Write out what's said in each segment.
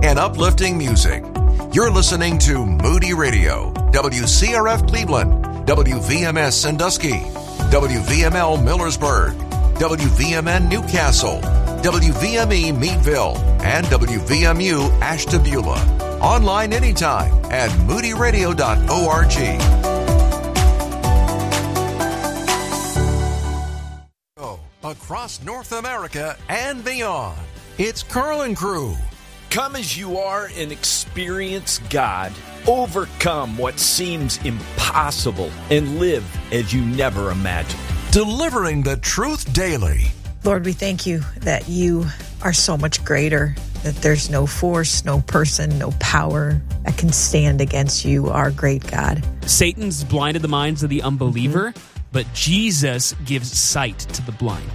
and uplifting music. You're listening to Moody Radio, WCRF Cleveland, WVMS Sandusky, WVML Millersburg, WVMN Newcastle, WVME Meadville, and WVMU Ashtabula. Online anytime at moodyradio.org. Across North America and beyond, it's Carl & Crew. Come as you are and experience God. Overcome what seems impossible and live as you never imagined. Delivering the truth daily. Lord, we thank you that you are so much greater, that there's no force, no person, no power that can stand against you, our great God. Satan's blinded the minds of the unbeliever, but Jesus gives sight to the blind.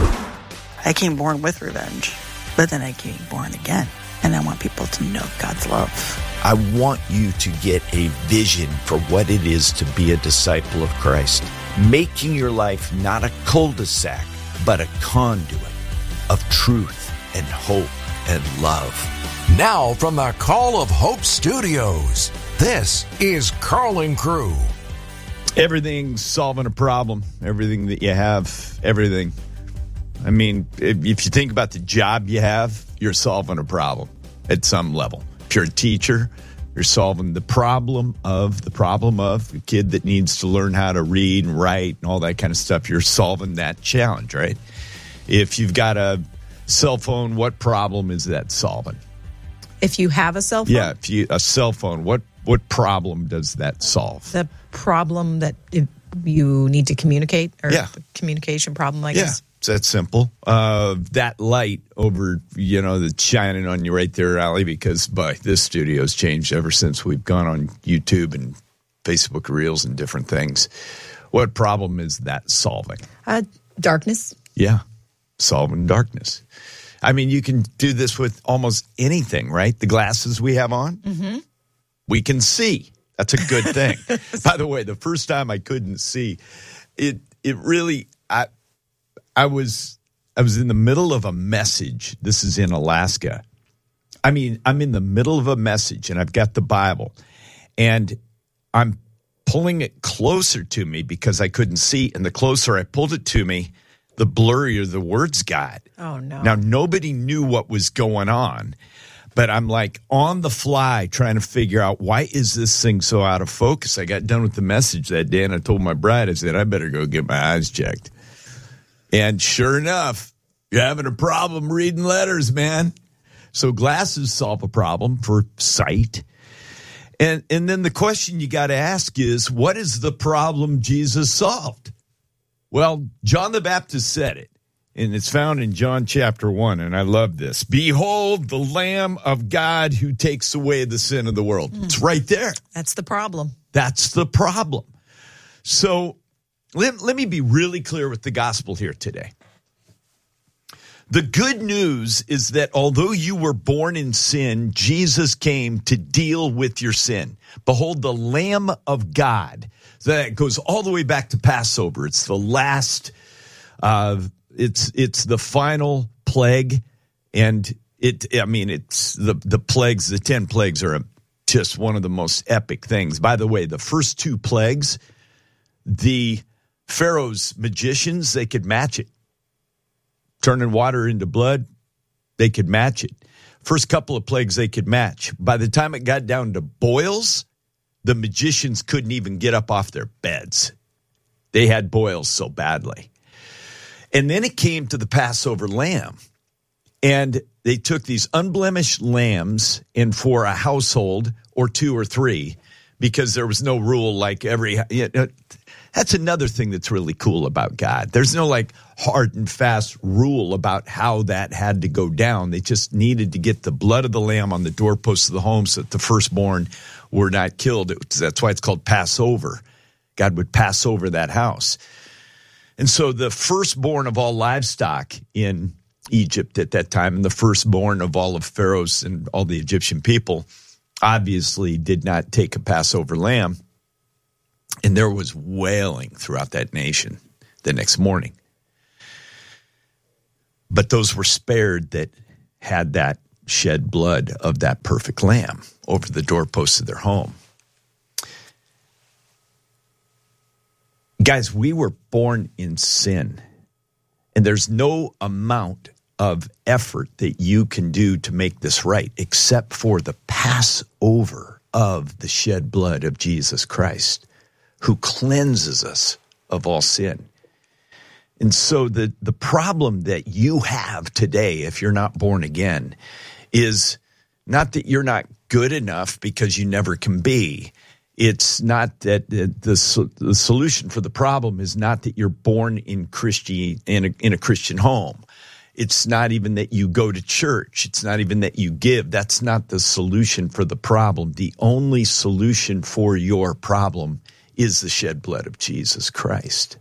I came born with revenge, but then I came born again. And I want people to know God's love. I want you to get a vision for what it is to be a disciple of Christ. Making your life not a cul-de-sac, but a conduit of truth and hope and love. Now from the Call of Hope Studios, this is Carl & Crew. Everything's solving a problem. Everything that you have, everything. I mean, if you think about the job you have, you're solving a problem at some level. If you're a teacher, you're solving the problem of a kid that needs to learn how to read and write and all that kind of stuff. You're solving that challenge, right? If you've got a cell phone, what problem is that solving? If you have a cell phone? Yeah, a cell phone, what problem does that solve? The problem that you need to communicate, or the communication problem, I guess. It's that simple. That light over, that's shining on you right there, Allie, because, this studio's changed ever since we've gone on YouTube and Facebook Reels and different things. What problem is that solving? Darkness. Yeah, solving darkness. I mean, you can do this with almost anything, right? The glasses we have on, we can see. That's a good thing. By the way, the first time I couldn't see, it really... I was in the middle of a message. This is in Alaska. I mean, I'm in the middle of a message, and I've got the Bible, and I'm pulling it closer to me because I couldn't see, and the closer I pulled it to me, the blurrier the words got. Oh, no. Now, nobody knew what was going on, but I'm like on the fly trying to figure out, why is this thing so out of focus? I got done with the message that day, and I told my bride, I said, I better go get my eyes checked. And sure enough, you're having a problem reading letters, man. So glasses solve a problem for sight. And then the question you got to ask is, what is the problem Jesus solved? Well, John the Baptist said it, and it's found in John chapter 1, and I love this. Behold, the Lamb of God who takes away the sin of the world. It's right there. That's the problem. That's the problem. So let me be really clear with the gospel here today. The good news is that although you were born in sin, Jesus came to deal with your sin. Behold, the Lamb of God. That goes all the way back to Passover. It's the last, it's the final plague. And it's the plagues, the 10 plagues are just one of the most epic things. By the way, the first 2 plagues, the Pharaoh's magicians, they could match it. Turning water into blood, they could match it. First couple of plagues they could match. By the time it got down to boils, the magicians couldn't even get up off their beds. They had boils so badly. And then it came to the Passover lamb. And they took these unblemished lambs, and for a household or 2 or 3, because there was no rule like every... That's another thing that's really cool about God. There's no hard and fast rule about how that had to go down. They just needed to get the blood of the lamb on the doorposts of the home so that the firstborn were not killed. That's why it's called Passover. God would pass over that house. And so the firstborn of all livestock in Egypt at that time, and the firstborn of all of Pharaoh's and all the Egyptian people, obviously did not take a Passover lamb. And there was wailing throughout that nation the next morning. But those were spared that had that shed blood of that perfect lamb over the doorposts of their home. Guys, we were born in sin, and there's no amount of effort that you can do to make this right except for the Passover of the shed blood of Jesus Christ, who cleanses us of all sin. And so the problem that you have today, if you're not born again, is not that you're not good enough because you never can be. It's not that the solution for the problem is not that you're born in a Christian home. It's not even that you go to church. It's not even that you give. That's not the solution for the problem. The only solution for your problem is the shed blood of Jesus Christ.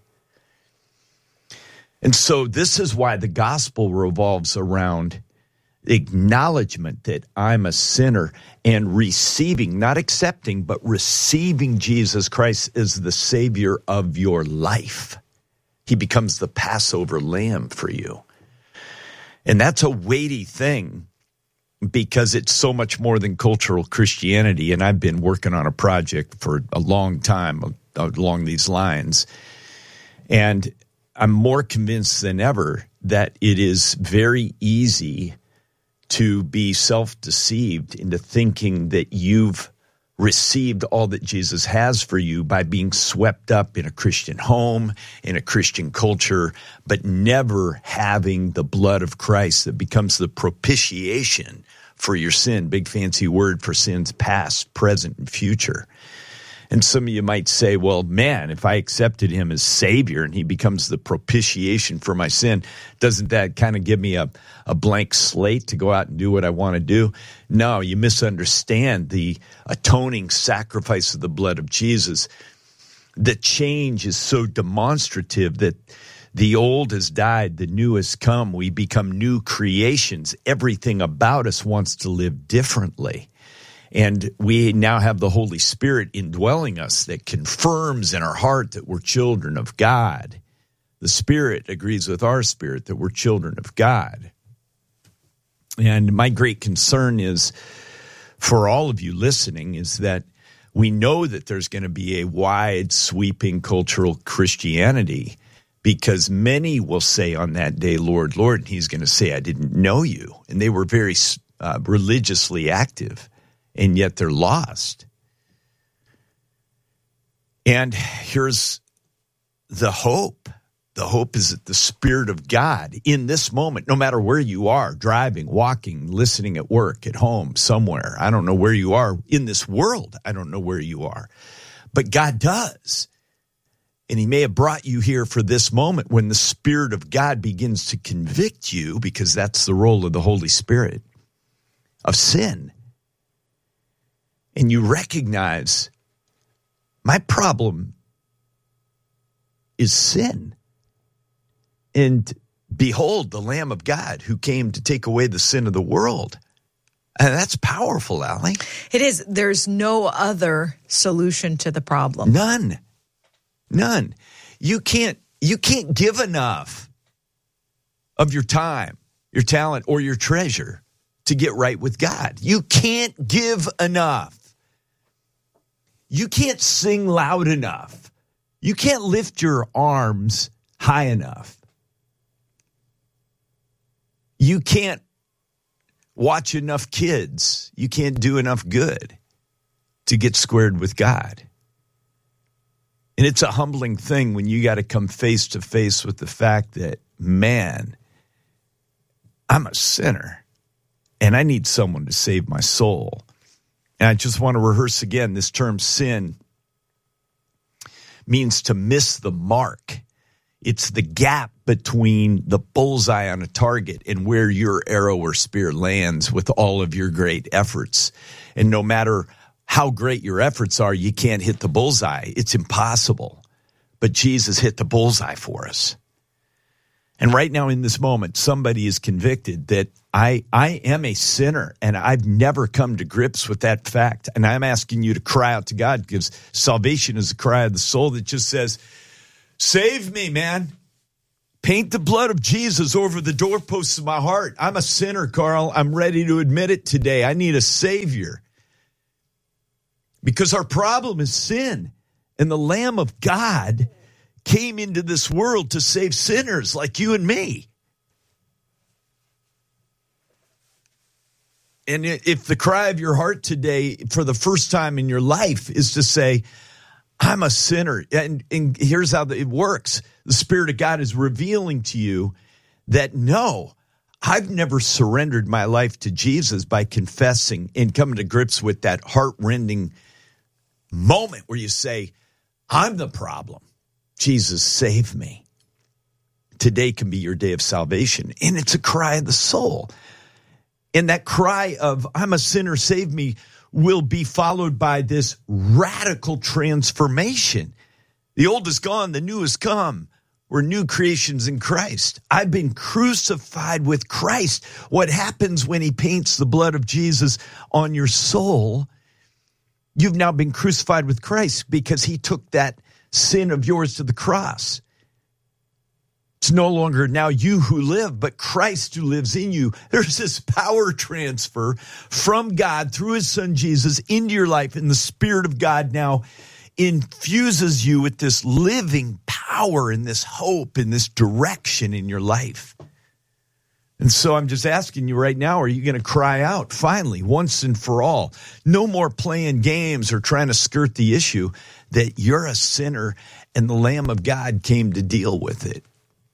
And so this is why the gospel revolves around acknowledgement that I'm a sinner and receiving, not accepting, but receiving Jesus Christ as the Savior of your life. He becomes the Passover lamb for you. And that's a weighty thing because it's so much more than cultural Christianity. And I've been working on a project for a long time along these lines. And I'm more convinced than ever that it is very easy to be self-deceived into thinking that you've received all that Jesus has for you by being swept up in a Christian home, in a Christian culture, but never having the blood of Christ that becomes the propitiation for your sin. Big fancy word for sins past, present, and future. And some of you might say, well, man, if I accepted him as Savior and he becomes the propitiation for my sin, doesn't that kind of give me a blank slate to go out and do what I want to do? No, you misunderstand the atoning sacrifice of the blood of Jesus. The change is so demonstrative that the old has died, the new has come. We become new creations. Everything about us wants to live differently. And we now have the Holy Spirit indwelling us that confirms in our heart that we're children of God. The Spirit agrees with our spirit that we're children of God. And my great concern is for all of you listening is that we know that there's going to be a wide sweeping cultural Christianity because many will say on that day, Lord, Lord, and he's going to say, I didn't know you. And they were very religiously active. And yet they're lost. And here's the hope. The hope is that the Spirit of God in this moment, no matter where you are, driving, walking, listening at work, at home, somewhere. I don't know where you are in this world. I don't know where you are. But God does. And he may have brought you here for this moment when the Spirit of God begins to convict you, because that's the role of the Holy Spirit, of sin. And you recognize my problem is sin. And behold, the Lamb of God who came to take away the sin of the world. And that's powerful, Allie. It is. There's no other solution to the problem. None. You can't give enough of your time, your talent, or your treasure to get right with God. You can't give enough. You can't sing loud enough. You can't lift your arms high enough. You can't watch enough kids. You can't do enough good to get squared with God. And it's a humbling thing when you got to come face to face with the fact that, man, I'm a sinner and I need someone to save my soul. And I just want to rehearse again, this term sin means to miss the mark. It's the gap between the bullseye on a target and where your arrow or spear lands with all of your great efforts. And no matter how great your efforts are, you can't hit the bullseye. It's impossible. But Jesus hit the bullseye for us. And right now in this moment, somebody is convicted that I am a sinner, and I've never come to grips with that fact. And I'm asking you to cry out to God, because salvation is a cry of the soul that just says, save me, man. Paint the blood of Jesus over the doorposts of my heart. I'm a sinner, Carl. I'm ready to admit it today. I need a Savior. Because our problem is sin. And the Lamb of God came into this world to save sinners like you and me. And if the cry of your heart today for the first time in your life is to say, I'm a sinner, and here's how it works. The Spirit of God is revealing to you that, no, I've never surrendered my life to Jesus by confessing and coming to grips with that heart-rending moment where you say, I'm the problem. Jesus, save me. Today can be your day of salvation, and it's a cry of the soul. And that cry of, I'm a sinner, save me, will be followed by this radical transformation. The old is gone, the new has come. We're new creations in Christ. I've been crucified with Christ. What happens when he paints the blood of Jesus on your soul? You've now been crucified with Christ because he took that sin of yours to the cross. It's no longer now you who live, but Christ who lives in you. There's this power transfer from God through his son Jesus into your life, and the Spirit of God now infuses you with this living power and this hope and this direction in your life. And so I'm just asking you right now, are you going to cry out finally, once and for all? No more playing games or trying to skirt the issue that you're a sinner and the Lamb of God came to deal with it.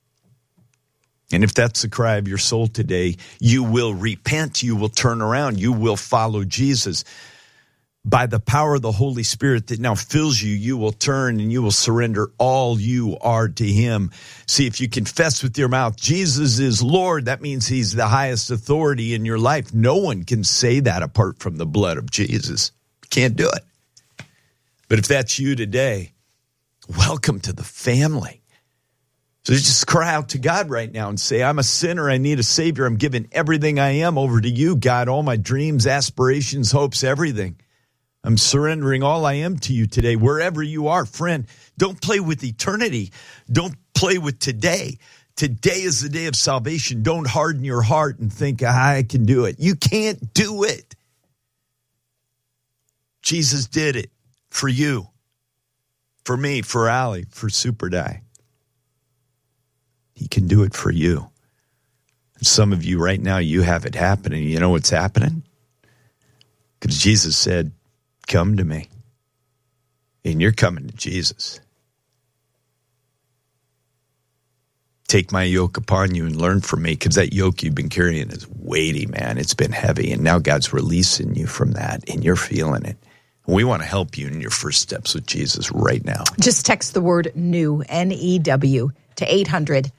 And if that's the cry of your soul today, you will repent, you will turn around, you will follow Jesus. By the power of the Holy Spirit that now fills you, you will turn and you will surrender all you are to him. See, if you confess with your mouth, Jesus is Lord, that means he's the highest authority in your life. No one can say that apart from the blood of Jesus. Can't do it. But if that's you today, welcome to the family. So just cry out to God right now and say, I'm a sinner. I need a Savior. I'm giving everything I am over to you, God, all my dreams, aspirations, hopes, everything. I'm surrendering all I am to you today, wherever you are. Friend, don't play with eternity. Don't play with today. Today is the day of salvation. Don't harden your heart and think, I can do it. You can't do it. Jesus did it for you, for me, for Allie, for Super Die. He can do it for you. Some of you right now, you have it happening. You know what's happening? Because Jesus said, come to me. And you're coming to Jesus. Take my yoke upon you and learn from me, because that yoke you've been carrying is weighty, man. It's been heavy, and now God's releasing you from that, and you're feeling it. We want to help you in your first steps with Jesus right now. Just text the word NEW, N-E-W, to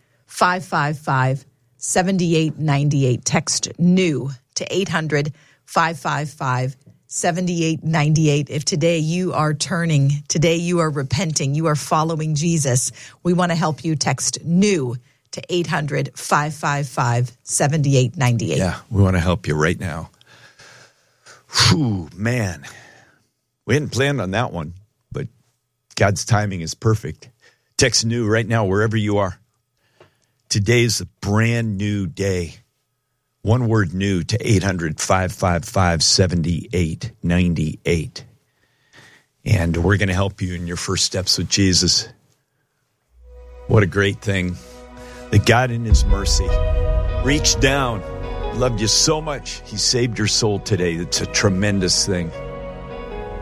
800-555-7898. Text NEW to 800-555-7898. If today you are turning, today you are repenting, you are following Jesus, we want to help you. Text NEW to 800-555-7898. Yeah, we want to help you right now. Whew, man. We hadn't planned on that one, but God's timing is perfect. Text NEW right now, wherever you are. Today is a brand new day. One word NEW to 800-555-7898. And we're going to help you in your first steps with Jesus. What a great thing that God in his mercy reached down, loved you so much, he saved your soul today. It's a tremendous thing.